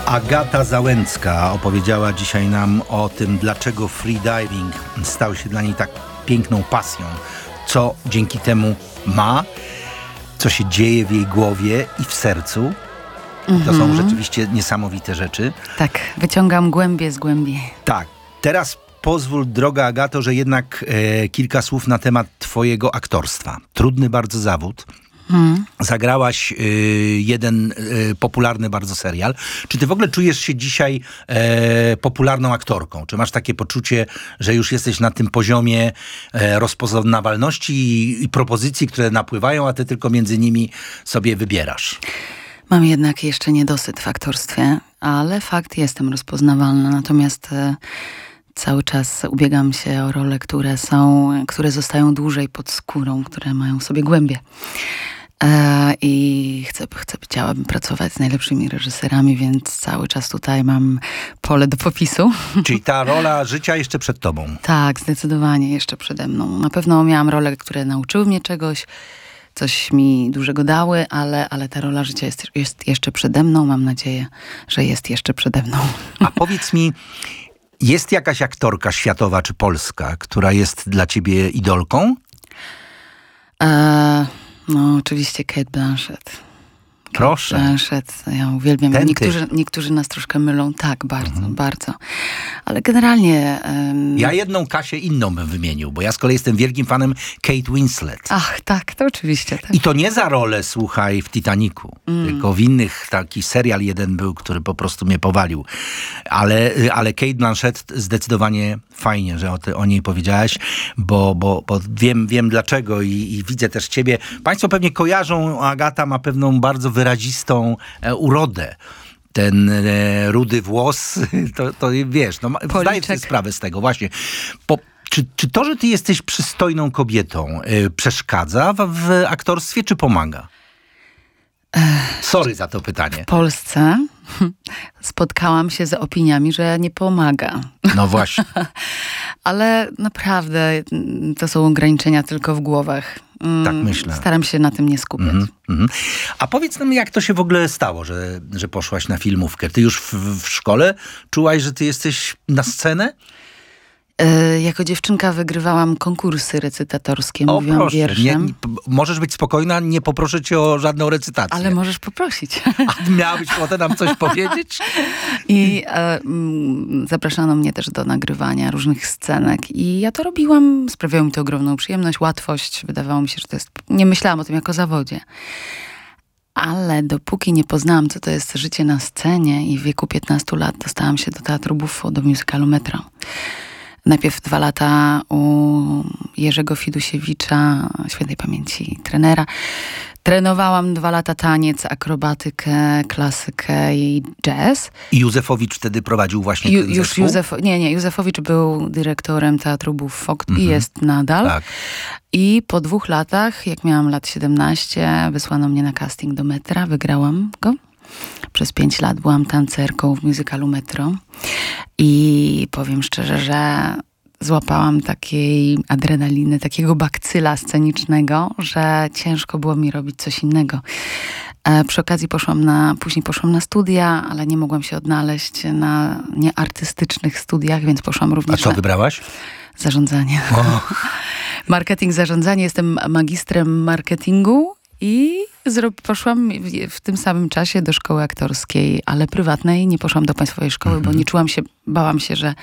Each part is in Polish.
Agata Załęcka opowiedziała dzisiaj nam o tym, dlaczego freediving stał się dla niej tak piękną pasją, co dzięki temu ma, co się dzieje w jej głowie i w sercu. To są rzeczywiście niesamowite rzeczy. Tak, wyciągam głębie z głębi. Tak, teraz pozwól, droga Agato, że jednak kilka słów na temat twojego aktorstwa. Trudny bardzo zawód. Zagrałaś jeden popularny bardzo serial. Czy ty w ogóle czujesz się dzisiaj popularną aktorką? Czy masz takie poczucie, że już jesteś na tym poziomie rozpoznawalności i propozycji, które napływają, a ty tylko między nimi sobie wybierasz? Mam jednak jeszcze niedosyt w aktorstwie, ale fakt, jestem rozpoznawalna. Natomiast cały czas ubiegam się o role, które zostają dłużej pod skórą, które mają w sobie głębie. I chciałabym pracować z najlepszymi reżyserami, więc cały czas tutaj mam pole do popisu. Czyli ta rola życia jeszcze przed tobą? Tak, zdecydowanie jeszcze przede mną. Na pewno miałam role, które nauczyły mnie czegoś, coś mi dużego dały, ale ta rola życia jest jeszcze przede mną. Mam nadzieję, że jest jeszcze przede mną. A powiedz mi, jest jakaś aktorka światowa czy polska, która jest dla ciebie idolką? No oczywiście Cate Blanchett. Proszę. Blanchett, ja uwielbiam. Niektórzy nas troszkę mylą. Tak, bardzo. Ale generalnie... Ja jedną Kasię inną bym wymienił, bo ja z kolei jestem wielkim fanem Kate Winslet. Ach, tak, to oczywiście. Tak. I to nie za rolę, słuchaj, w Titanicu, tylko w innych, taki serial jeden był, który po prostu mnie powalił. Ale Cate Blanchett zdecydowanie fajnie, że o niej powiedziałaś, bo wiem dlaczego i widzę też ciebie. Państwo pewnie kojarzą, Agata ma pewną bardzo wyrazistą urodę. Ten rudy włos, to wiesz, no, zdaję sobie sprawę z tego właśnie. Czy to, że ty jesteś przystojną kobietą, przeszkadza w aktorstwie, czy pomaga? Sorry za to pytanie. W Polsce spotkałam się z opiniami, że nie pomaga. No właśnie. Ale naprawdę to są ograniczenia tylko w głowach. Tak myślę. Staram się na tym nie skupiać. A powiedz nam, jak to się w ogóle stało, że poszłaś na filmówkę? Ty już w szkole czułaś, że ty jesteś na scenę? Jako dziewczynka wygrywałam konkursy recytatorskie, mówiłam wierszem. Możesz być spokojna, nie poproszę cię o żadną recytację. Ale możesz poprosić. A miałabyś ochotę nam coś powiedzieć? I zapraszano mnie też do nagrywania różnych scenek i ja to robiłam, sprawiało mi to ogromną przyjemność, łatwość. Wydawało mi się, że to jest... Nie myślałam o tym jako zawodzie. Ale dopóki nie poznałam, co to jest życie na scenie i w wieku 15 lat dostałam się do Teatru Buffo, do musicalu Metro. Najpierw 2 lata u Jerzego Fidusiewicza, świętej pamięci trenera. Trenowałam 2 lata taniec, akrobatykę, klasykę i jazz. I Józefowicz wtedy prowadził właśnie ten zespół? Józefowicz był dyrektorem Teatru Buffo i jest nadal. Tak. I po 2 latach, jak miałam lat 17, wysłano mnie na casting do Metra, wygrałam go. Przez 5 lat byłam tancerką w musicalu Metro i powiem szczerze, że złapałam takiej adrenaliny, takiego bakcyla scenicznego, że ciężko było mi robić coś innego. Przy okazji później poszłam na studia, ale nie mogłam się odnaleźć na nieartystycznych studiach, więc poszłam również. A co wybrałaś? Zarządzanie. Marketing, zarządzanie. Jestem magistrem marketingu. I poszłam w tym samym czasie do szkoły aktorskiej, ale prywatnej. Nie poszłam do państwowej szkoły, bo nie czułam się, bałam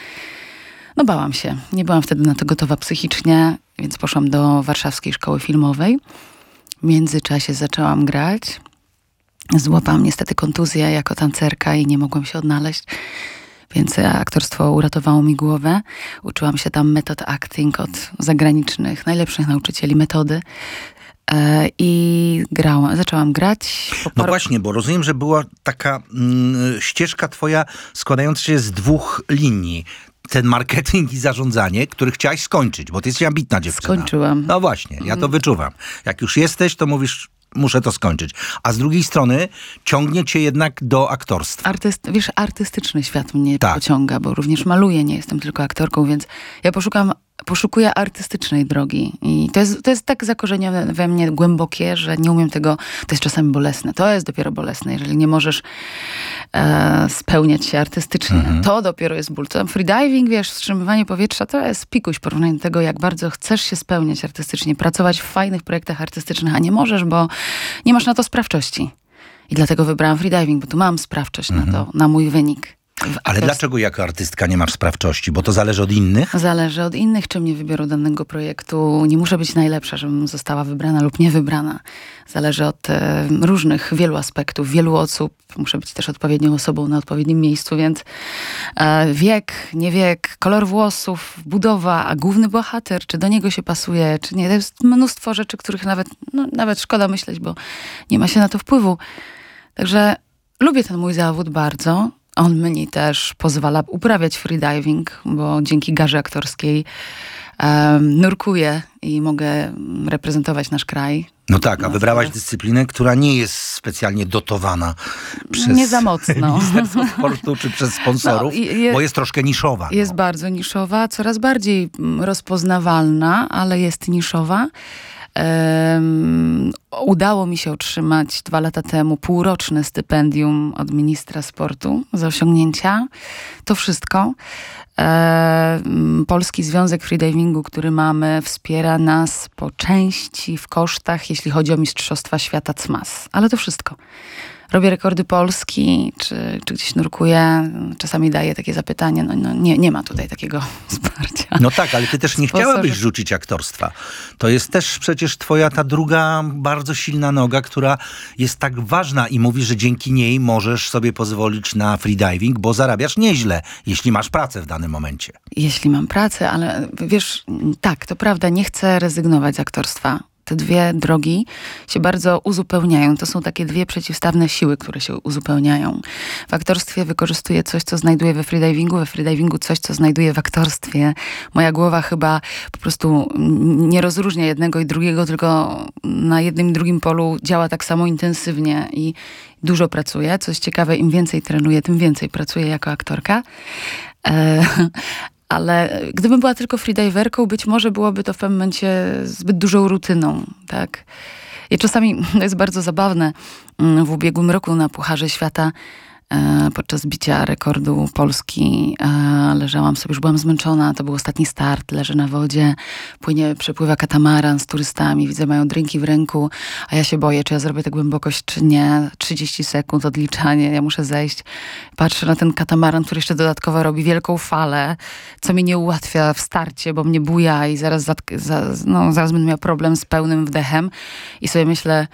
się. Nie byłam wtedy na to gotowa psychicznie, więc poszłam do warszawskiej szkoły filmowej. W międzyczasie zaczęłam grać. Złapałam niestety kontuzję jako tancerka i nie mogłam się odnaleźć. Więc aktorstwo uratowało mi głowę. Uczyłam się tam metod acting od zagranicznych, najlepszych nauczycieli metody. I zaczęłam grać. No właśnie, bo rozumiem, że była taka ścieżka twoja składająca się z 2 linii. Ten marketing i zarządzanie, który chciałaś skończyć, bo ty jesteś ambitna dziewczyna. Skończyłam. No właśnie, ja to wyczuwam. Jak już jesteś, to mówisz, muszę to skończyć. A z drugiej strony ciągnie cię jednak do aktorstwa. Artystyczny świat mnie pociąga, bo również maluję, nie jestem tylko aktorką, więc ja poszukuję artystycznej drogi. I to jest tak zakorzenione we mnie głębokie, że nie umiem tego, to jest czasami bolesne. To jest dopiero bolesne, jeżeli nie możesz spełniać się artystycznie. To dopiero jest ból. To freediving, wiesz, wstrzymywanie powietrza, to jest pikuś w porównaniu do tego, jak bardzo chcesz się spełniać artystycznie, pracować w fajnych projektach artystycznych, a nie możesz, bo nie masz na to sprawczości. I dlatego wybrałam freediving, bo tu mam sprawczość na to, na mój wynik. Ale dlaczego jako artystka nie masz sprawczości? Bo to zależy od innych? Zależy od innych, czy mnie wybiorą do danego projektu. Nie muszę być najlepsza, żebym została wybrana lub nie wybrana. Zależy od wielu aspektów, wielu osób. Muszę być też odpowiednią osobą na odpowiednim miejscu, więc wiek, nie wiek, kolor włosów, budowa, a główny bohater, czy do niego się pasuje, czy nie. To jest mnóstwo rzeczy, których nawet szkoda myśleć, bo nie ma się na to wpływu. Także lubię ten mój zawód bardzo. On mnie też pozwala uprawiać freediving, bo dzięki garze aktorskiej nurkuję i mogę reprezentować nasz kraj. No tak, a wybrałaś dyscyplinę, która nie jest specjalnie dotowana przez nie za mocno. Ministerstwo Sportu czy przez sponsorów, bo jest troszkę niszowa. Jest bardzo niszowa, coraz bardziej rozpoznawalna, ale jest niszowa. Udało mi się otrzymać 2 lata temu półroczne stypendium od ministra sportu za osiągnięcia. To wszystko. Polski Związek Freedivingu, który mamy, wspiera nas po części w kosztach, jeśli chodzi o Mistrzostwa Świata CMAS. Ale to wszystko. Robię rekordy Polski, czy gdzieś nurkuję. Czasami daję takie zapytanie. Nie ma tutaj takiego wsparcia. No tak, ale ty też nie chciałabyś rzucić aktorstwa. To jest też przecież twoja ta druga bardzo silna noga, która jest tak ważna i mówisz, że dzięki niej możesz sobie pozwolić na freediving, bo zarabiasz nieźle, jeśli masz pracę w danym momencie. Jeśli mam pracę, ale wiesz, tak, to prawda, nie chcę rezygnować z aktorstwa. Te 2 drogi się bardzo uzupełniają. To są takie 2 przeciwstawne siły, które się uzupełniają. W aktorstwie wykorzystuję coś, co znajduję we freedivingu coś, co znajduję w aktorstwie. Moja głowa chyba po prostu nie rozróżnia jednego i drugiego, tylko na jednym i drugim polu działa tak samo intensywnie i dużo pracuję. Co jest ciekawe, im więcej trenuję, tym więcej pracuję jako aktorka. Ale gdybym była tylko freediverką, być może byłoby to w pewnym momencie zbyt dużą rutyną, tak? I czasami, to jest bardzo zabawne, w ubiegłym roku na Pucharze Świata podczas bicia rekordu Polski leżałam sobie, już byłam zmęczona, to był ostatni start, leżę na wodzie, przepływa katamaran z turystami, widzę, mają drinki w ręku, a ja się boję, czy ja zrobię tę głębokość, czy nie. 30 sekund odliczanie, ja muszę zejść. Patrzę na ten katamaran, który jeszcze dodatkowo robi wielką falę, co mi nie ułatwia w starcie, bo mnie buja i zaraz będę miała problem z pełnym wdechem i sobie myślę,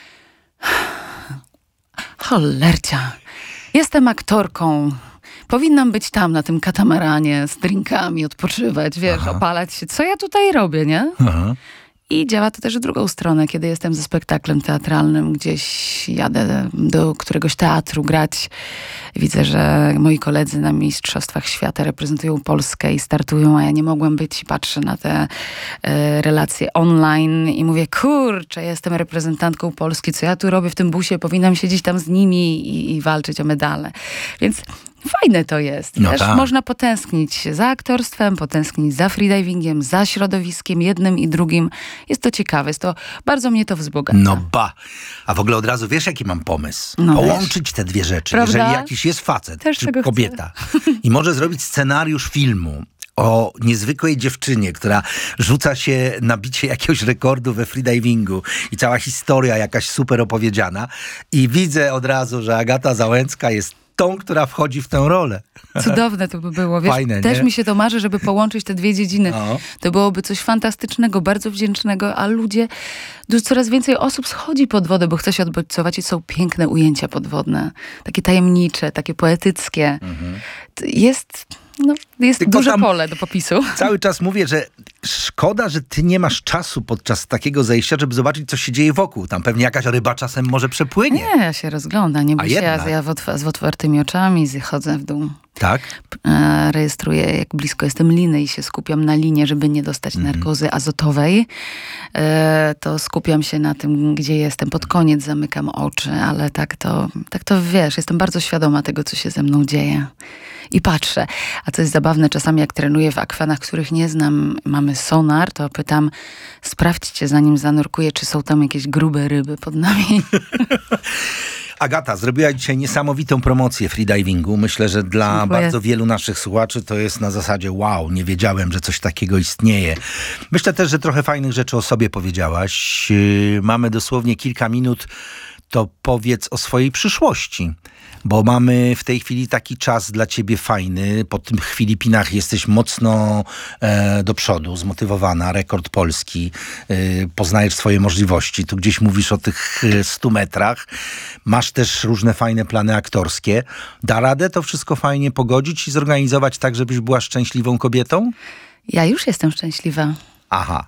cholercia, jestem aktorką. Powinnam być tam na tym katamaranie z drinkami, odpoczywać, wiesz, opalać się. Co ja tutaj robię, nie? Aha. I działa to też w drugą stronę, kiedy jestem ze spektaklem teatralnym, gdzieś jadę do któregoś teatru grać. Widzę, że moi koledzy na Mistrzostwach Świata reprezentują Polskę i startują, a ja nie mogłam być i patrzę na te relacje online i mówię, kurczę, jestem reprezentantką Polski, co ja tu robię w tym busie, powinnam siedzieć tam z nimi i walczyć o medale. Więc fajne to jest. No też tak. można potęsknić za aktorstwem, potęsknić za freedivingiem, za środowiskiem, jednym i drugim. Jest to ciekawe, bardzo mnie to wzbogaca. No ba. A w ogóle od razu wiesz, jaki mam pomysł? Połączyć te 2 rzeczy. Prawda? Jeżeli jakiś jest facet, też czy kobieta i może zrobić scenariusz filmu o niezwykłej dziewczynie, która rzuca się na bicie jakiegoś rekordu we freedivingu i cała historia jakaś super opowiedziana i widzę od razu, że Agata Załęcka jest tą, która wchodzi w tę rolę. Cudowne to by było. Wiesz, fajne, też nie? mi się to marzy, żeby połączyć te 2 dziedziny. No. To byłoby coś fantastycznego, bardzo wdzięcznego, a coraz więcej osób schodzi pod wodę, bo chce się odbodźcować i są piękne ujęcia podwodne. Takie tajemnicze, takie poetyckie. Jest duże pole do popisu. Cały czas mówię, że szkoda, że ty nie masz czasu podczas takiego zejścia, żeby zobaczyć, co się dzieje wokół. Tam pewnie jakaś ryba czasem może przepłynie. Nie, ja się rozglądam. Nie bój się, ja z otwartymi oczami chodzę w dół. Tak? Rejestruję, jak blisko jestem liny i się skupiam na linie, żeby nie dostać narkozy azotowej. To skupiam się na tym, gdzie jestem. Pod koniec zamykam oczy, ale tak to wiesz, jestem bardzo świadoma tego, co się ze mną dzieje. I patrzę. A co jest zabawne, czasami jak trenuję w akwenach, których nie znam, mamy sonar, to pytam, sprawdźcie zanim zanurkuję, czy są tam jakieś grube ryby pod nami. Agata, zrobiła dzisiaj niesamowitą promocję freedivingu. Myślę, że dla Dziękuję. bardzo wielu naszych słuchaczy to jest na zasadzie wow, nie wiedziałem, że coś takiego istnieje. Myślę też, że trochę fajnych rzeczy o sobie powiedziałaś. Mamy dosłownie kilka minut, to powiedz o swojej przyszłości. Bo mamy w tej chwili taki czas dla ciebie fajny. Po tych Filipinach jesteś mocno do przodu, zmotywowana. Rekord polski. Poznajesz swoje możliwości. Tu gdzieś mówisz o tych 100 metrach. Masz też różne fajne plany aktorskie. Da radę to wszystko fajnie pogodzić i zorganizować tak, żebyś była szczęśliwą kobietą? Ja już jestem szczęśliwa. Aha.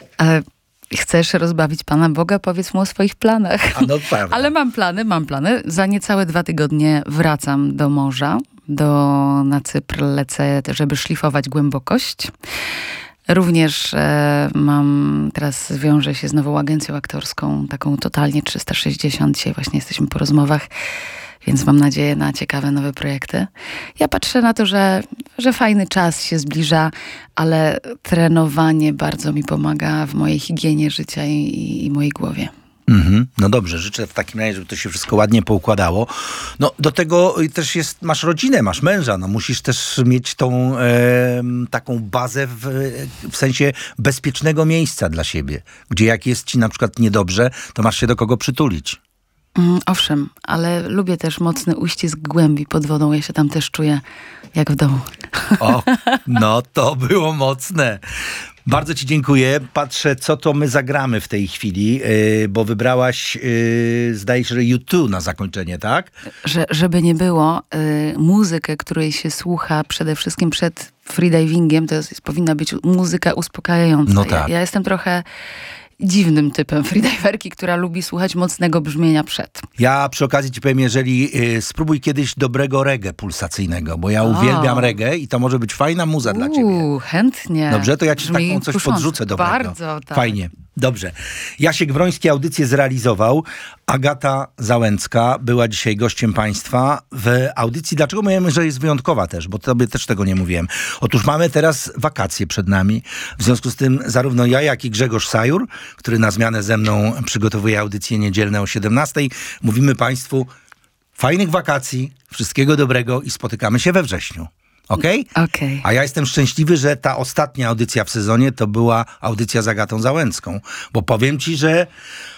Chcesz rozbawić Pana Boga? Powiedz mu o swoich planach. A no pewnie. Ale mam plany. Za niecałe 2 tygodnie wracam do morza. Na Cypr lecę, żeby szlifować głębokość. Również teraz wiążę się z nową agencją aktorską, taką totalnie 360. Dzisiaj właśnie jesteśmy po rozmowach, więc mam nadzieję na ciekawe nowe projekty. Ja patrzę na to, że fajny czas się zbliża, ale trenowanie bardzo mi pomaga w mojej higienie życia i mojej głowie. No dobrze, życzę w takim razie, żeby to się wszystko ładnie poukładało. No do tego też masz rodzinę, masz męża, no musisz też mieć tą taką bazę w sensie bezpiecznego miejsca dla siebie, gdzie jak jest ci na przykład niedobrze, to masz się do kogo przytulić. Owszem, ale lubię też mocny uścisk głębi pod wodą. Ja się tam też czuję jak w domu. O, no to było mocne. Bardzo ci dziękuję. Patrzę, co to my zagramy w tej chwili, bo wybrałaś, zdaje się, że U2 na zakończenie, tak? Żeby nie było, muzykę, której się słucha przede wszystkim przed freedivingiem, powinna być muzyka uspokajająca. No tak. Ja jestem trochę dziwnym typem freediverki, która lubi słuchać mocnego brzmienia przed. Ja przy okazji ci powiem, jeżeli spróbuj kiedyś dobrego reggae pulsacyjnego, bo ja uwielbiam reggae i to może być fajna muza dla ciebie. Chętnie. Dobrze, to ja ci Brzmi taką coś kusząco. podrzucę dobrego. Bardzo, tak. Fajnie. Dobrze. Jasiek Wroński audycję zrealizował. Agata Załęcka była dzisiaj gościem państwa w audycji. Dlaczego mówimy, że jest wyjątkowa też? Bo tobie też tego nie mówiłem. Otóż mamy teraz wakacje przed nami. W związku z tym zarówno ja, jak i Grzegorz Sajur, który na zmianę ze mną przygotowuje audycje niedzielne o 17, mówimy państwu fajnych wakacji, wszystkiego dobrego i spotykamy się we wrześniu. Okej? Okej. A ja jestem szczęśliwy, że ta ostatnia audycja w sezonie to była audycja z Agatą Załęcką. Bo powiem ci, że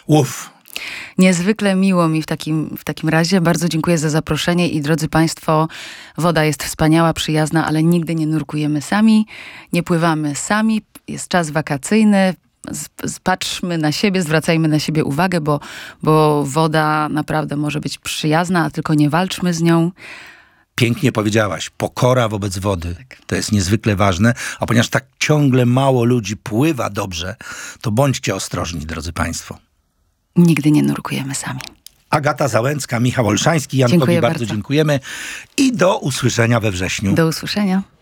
Niezwykle miło mi w takim razie. Bardzo dziękuję za zaproszenie i drodzy państwo, woda jest wspaniała, przyjazna, ale nigdy nie nurkujemy sami, nie pływamy sami. Jest czas wakacyjny. Patrzmy na siebie, zwracajmy na siebie uwagę, bo woda naprawdę może być przyjazna, a tylko nie walczmy z nią. pięknie powiedziałaś, pokora wobec wody. To jest niezwykle ważne, a ponieważ tak ciągle mało ludzi pływa dobrze, to bądźcie ostrożni, drodzy państwo. Nigdy nie nurkujemy sami. Agata Załęcka, Michał Olszański, Jankowi Dziękuję bardzo bardzo. dziękujemy i do usłyszenia we wrześniu. Do usłyszenia.